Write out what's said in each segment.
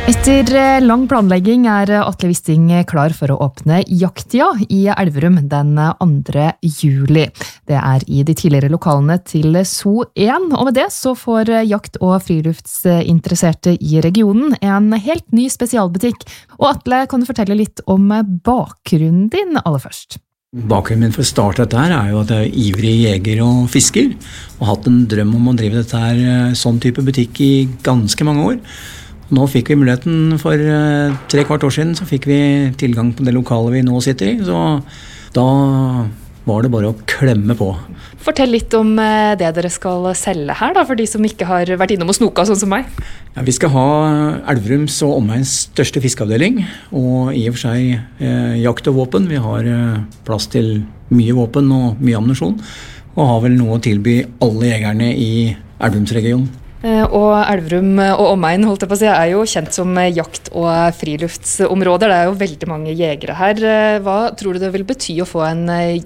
Etter lang planlegging Atle Wisting klar for å åpne jakttida I Elverum den 2. juli. Det I de tidligere lokalene til SO1, og med det så får jakt- og friluftsinteresserte I regionen en helt ny spesialbutikk. Og Atle, kan du fortelle litt om bakgrunnen din aller først? Bakgrunnen min for å starte dette her jo at jeg ivrig jeger og fisker, og hatt en drøm om å drive dette her sånn type butikk I ganske mange år. Nå fikk vi muligheten for 3/4 år siden, så fikk vi tilgang på det lokalet vi nå sitter I, så da var det bare å klemme på. Fortell litt om det dere skal selge her da, for de som ikke har vært innom og snoka sånn som meg. Ja, vi skal ha Elverums og omegns største fiskeavdeling, og I og for seg jakt og våpen. Vi har plass til mye våpen og mye ammunisjon, og har vel noe å tilby alle jegerne I Elverumsregionen. Og Elverum og omegn, holdt jeg på å si, jo kjent som jakt- og friluftsområder. Det jo veldig mange jegere her. Hva tror du det vil bety å få en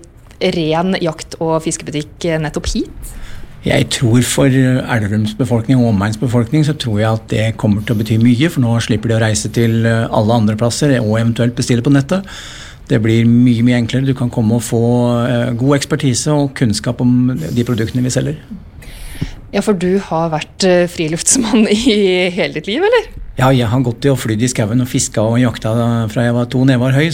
ren jakt- og fiskebutikk nettopp hit? Jeg tror for Elverums befolkning og omegns befolkning så tror jeg at det kommer til å bety mye, for nå slipper de å reise til alle andre plasser og eventuelt bestille på nettet. Det blir mye, mye enklere. Du kan komme og få god ekspertise og kunnskap om de produktene vi selger. Ja, for du har vært friluftsmann I hele ditt liv, eller? Ja, jeg har gått I og flydd I skauen og fisket og jakta fra jeg var 2 nevar høy,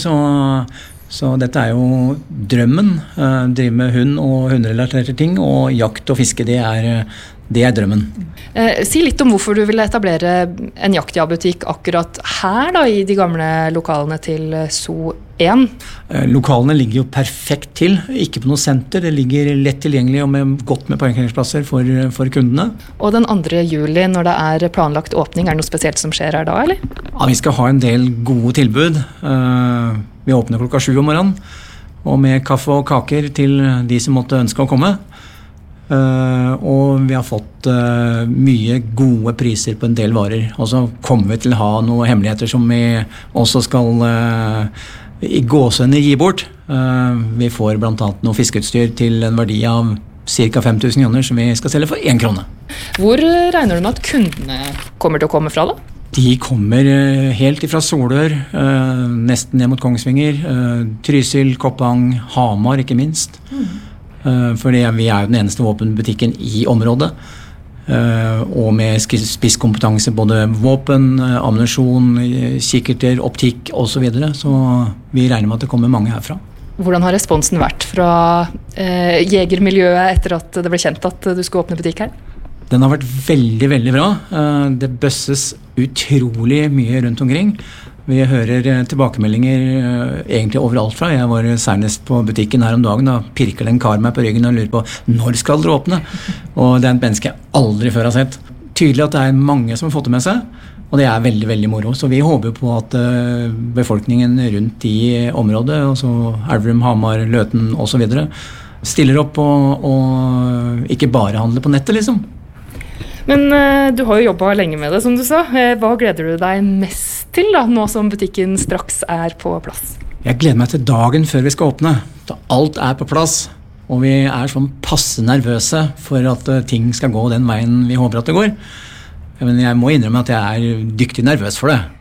så dette jo drømmen. Drive med hund og hunderelaterte ting, og jakt og fiske, det drømmen. Si litt om hvorfor du vil etablere en jaktbutikk akkurat her da, I de gamle lokalene til SO1. Lokalene ligger jo perfekt til, ikke på noe senter. Det ligger lett tilgjengelig og godt med parkeringsplasser for kundene. Og den 2. juli, når det planlagt åpning, det noe spesielt som skjer her da, eller? Ja, vi skal ha en del gode tilbud. Vi åpner klokka 7 om morgenen, og med kaffe og kaker til de som måtte ønske å komme. Og vi har fått mye gode priser på en del varer, og så kommer vi til å ha noen hemmeligheter som vi også skal I gåsehudene gi bort. Vi får blant annet noe fiskeutstyr til en verdi av ca. 5000 kroner som vi skal selge for 1 krone. Hvor regner du med at kundene kommer til å komme fra da? De kommer helt ifra Solør, nesten ned mot Kongsvinger, Trysil, Koppang, Hamar ikke minst. Fordi vi jo den eneste våpenbutikken I området, og med spisskompetanse både våpen, ammunisjon, kikkerter, optikk og så videre, så vi regner med at det kommer mange herfra. Hvordan har responsen vært fra jegermiljøet etter at det ble kjent at du skulle åpne butikk her? Den har vært veldig, veldig bra. Det bøsses utrolig mye rundt omkring. Vi hører tilbakemeldinger egentlig overalt fra. Jeg var senest på butikken her om dagen, da pirker det en kar meg på ryggen og lurer på når skal dere åpne? Og det en menneske jeg aldri før har sett. Tydelig at det mange som har fått det med seg, og det veldig, veldig moro. Så vi håper på at befolkningen rundt I området, altså Elverum, Hamar, Løten og så videre, stiller opp og ikke bare handler på nettet liksom. Men du har jo jobbet lenge med det, som du sa. Hva gleder du deg mest til da, nå som butikken straks på plass? Jeg gleder meg til dagen før vi skal åpne. Da alt på plass, og vi sånn passe nervøse for at ting skal gå den veien vi håper at det går. Men jeg må innrømme at jeg dyktig nervøs for det.